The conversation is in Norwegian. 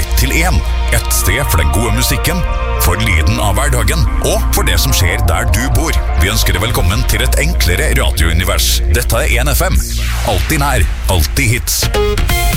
blitt til én. Et sted for den gode musikken, for lyden av hverdagen, og for det som skjer der du bor. Vi ønsker deg velkommen til et enklere radiounivers. Dette er 1FM. Alltid nær, alltid hits.